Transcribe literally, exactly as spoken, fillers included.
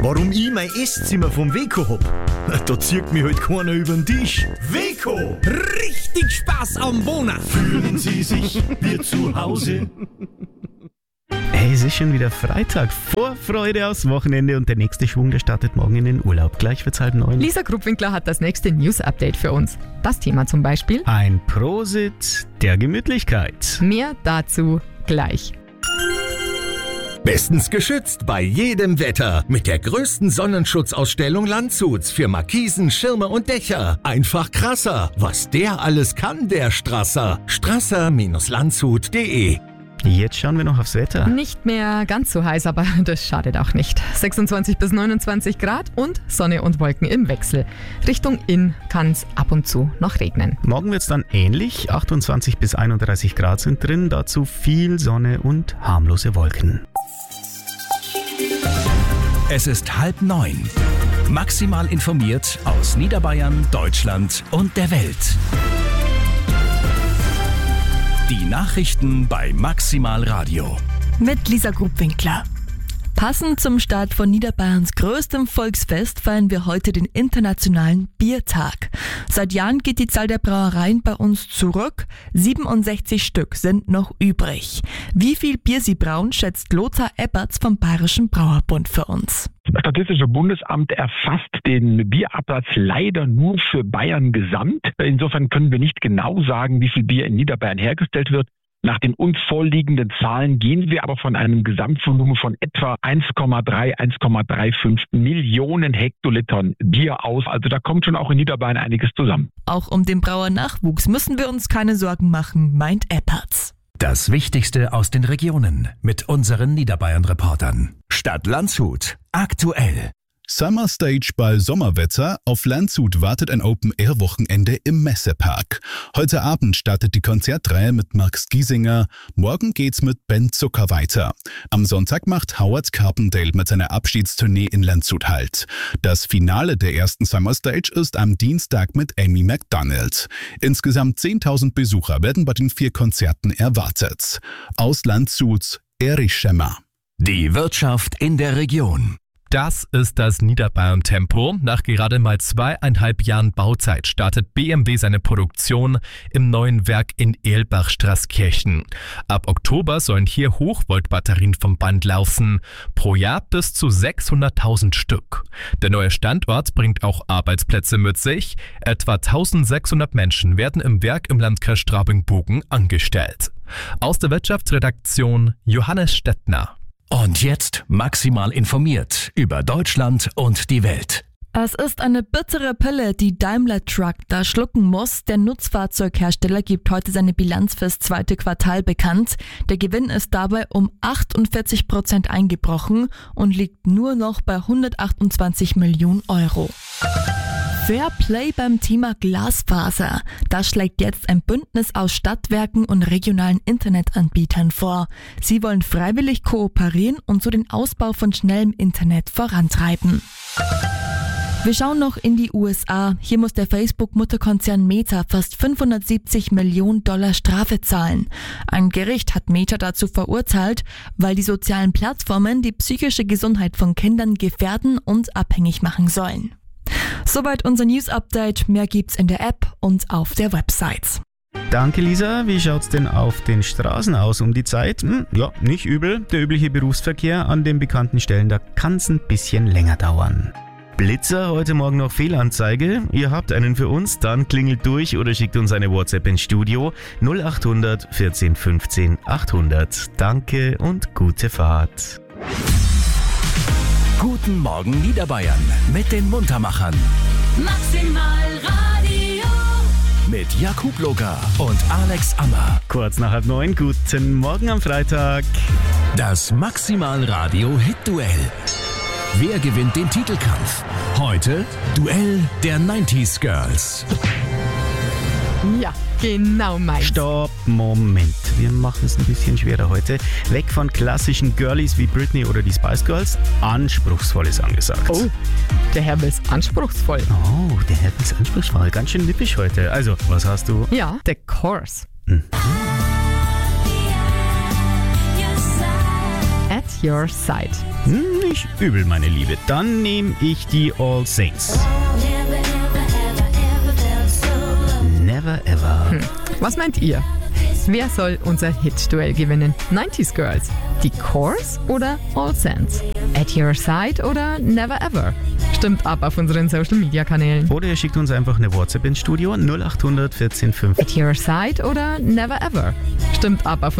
Warum ich mein Esszimmer vom Weco hab? Da zieht mich halt keiner über den Tisch. Weco! Richtig Spaß am Wohnen! Fühlen Sie sich wie zu Hause? Hey, es ist schon wieder Freitag. Vorfreude aufs Wochenende und der nächste Schwung, der startet morgen in den Urlaub. Gleich wird's halb neun. Lisa Gruppwinkler hat das nächste News-Update für uns. Das Thema zum Beispiel. Ein Prosit der Gemütlichkeit. Mehr dazu gleich. Bestens geschützt bei jedem Wetter mit der größten Sonnenschutzausstellung Landshuts für Markisen, Schirme und Dächer. Einfach krasser, was der alles kann, der Strasser. strasser Landshut punkt de. Jetzt schauen wir noch aufs Wetter. Nicht mehr ganz so heiß, aber das schadet auch nicht. sechsundzwanzig bis neunundzwanzig Grad und Sonne und Wolken im Wechsel. Richtung Inn kann es ab und zu noch regnen. Morgen wird es dann ähnlich. achtundzwanzig bis einunddreißig Grad sind drin. Dazu viel Sonne und harmlose Wolken. Es ist halb neun. Maximal informiert aus Niederbayern, Deutschland und der Welt. Die Nachrichten bei Maximal Radio. Mit Lisa Gruppwinkler. Passend zum Start von Niederbayerns größtem Volksfest feiern wir heute den Internationalen Biertag. Seit Jahren geht die Zahl der Brauereien bei uns zurück. siebenundsechzig Stück sind noch übrig. Wie viel Bier sie brauen, schätzt Lothar Ebberts vom Bayerischen Brauerbund für uns. Das Statistische Bundesamt erfasst den Bierabsatz leider nur für Bayern gesamt. Insofern können wir nicht genau sagen, wie viel Bier in Niederbayern hergestellt wird. Nach den uns vorliegenden Zahlen gehen wir aber von einem Gesamtvolumen von etwa eins Komma drei, eins Komma fünfunddreißig Millionen Hektolitern Bier aus. Also da kommt schon auch in Niederbayern einiges zusammen. Auch um den Brauernachwuchs müssen wir uns keine Sorgen machen, meint Epperts. Das Wichtigste aus den Regionen mit unseren Niederbayern-Reportern. Stadt Landshut. Aktuell. Summer Stage bei Sommerwetter. Auf Landshut wartet ein Open-Air-Wochenende im Messepark. Heute Abend startet die Konzertreihe mit Max Giesinger. Morgen geht's mit Ben Zucker weiter. Am Sonntag macht Howard Carpendale mit seiner Abschiedstournee in Landshut Halt. Das Finale der ersten Summer Stage ist am Dienstag mit Amy Macdonald. Insgesamt zehntausend Besucher werden bei den vier Konzerten erwartet. Aus Landshut, Erich Schemmer. Die Wirtschaft in der Region. Das ist das Niederbayern-Tempo. Nach gerade mal zweieinhalb Jahren Bauzeit startet B M W seine Produktion im neuen Werk in Erlbach-Straßkirchen. Ab Oktober sollen hier Hochvoltbatterien vom Band laufen. Pro Jahr bis zu sechshunderttausend Stück. Der neue Standort bringt auch Arbeitsplätze mit sich. Etwa eintausendsechshundert Menschen werden im Werk im Landkreis Straubing-Bogen angestellt. Aus der Wirtschaftsredaktion Johannes Stettner. Und jetzt maximal informiert über Deutschland und die Welt. Es ist eine bittere Pille, die Daimler Truck da schlucken muss. Der Nutzfahrzeughersteller gibt heute seine Bilanz fürs zweite Quartal bekannt. Der Gewinn ist dabei um achtundvierzig Prozent eingebrochen und liegt nur noch bei hundertachtundzwanzig Millionen Euro. Fair Play beim Thema Glasfaser. Das schlägt jetzt ein Bündnis aus Stadtwerken und regionalen Internetanbietern vor. Sie wollen freiwillig kooperieren und so den Ausbau von schnellem Internet vorantreiben. Wir schauen noch in die U S A. Hier muss der Facebook-Mutterkonzern Meta fast fünfhundertsiebzig Millionen Dollar Strafe zahlen. Ein Gericht hat Meta dazu verurteilt, weil die sozialen Plattformen die psychische Gesundheit von Kindern gefährden und abhängig machen sollen. Soweit unser News-Update. Mehr gibt's in der App und auf der Website. Danke, Lisa. Wie schaut's denn auf den Straßen aus um die Zeit? Hm, ja, nicht übel. Der übliche Berufsverkehr an den bekannten Stellen, da kann's ein bisschen länger dauern. Blitzer, heute Morgen noch Fehlanzeige. Ihr habt einen für uns, dann klingelt durch oder schickt uns eine WhatsApp ins Studio null achthundert vierzehn fünfzehn achthundert. Danke und gute Fahrt. Guten Morgen Niederbayern mit den Muntermachern. Maximal Radio. Mit Jakub Loger und Alex Ammer. Kurz nach halb neun, guten Morgen am Freitag. Das Maximal Radio Hit-Duell. Wer gewinnt den Titelkampf? Heute Duell der neunziger Girls. Ja, genau meins. Stopp, Moment. Wir machen es ein bisschen schwerer heute. Weg von klassischen Girlies wie Britney oder die Spice Girls. Anspruchsvoll ist angesagt. Oh, der Herr ist anspruchsvoll. Oh, der Herr ist anspruchsvoll. Ganz schön lippisch heute. Also, was hast du? Ja, The Course. Mhm. Ed Your Side. Hm, nicht übel, meine Liebe. Dann nehme ich die All Saints. Never ever. Hm. Was meint ihr? Wer soll unser Hit-Duell gewinnen? nineties Girls, die Course oder All Saints? At Your Side oder Never Ever? Stimmt ab auf unseren Social-Media-Kanälen. Oder ihr schickt uns einfach eine WhatsApp ins Studio null acht hundert vierzehn fünf. At Your Side oder Never Ever? Stimmt ab auf